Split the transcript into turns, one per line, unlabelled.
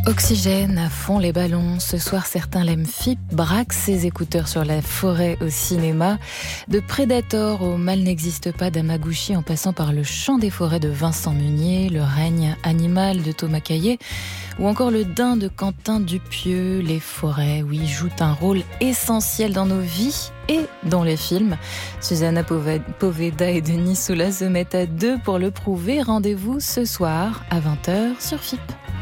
Oxygène à fond les ballons. Ce soir, certains l'aiment FIP, braquent ses écouteurs sur la forêt au cinéma. De Predator au Mal n'existe pas d'Amaguchi en passant par Le Chant des forêts de Vincent Munier, Le règne animal de Thomas Caillet ou encore Le daim de Quentin Dupieux. Les forêts, oui, jouent un rôle essentiel dans nos vies et dans les films. Susanna Poveda et Denis Soula se mettent à deux pour le prouver. Rendez-vous ce soir à 20h sur FIP.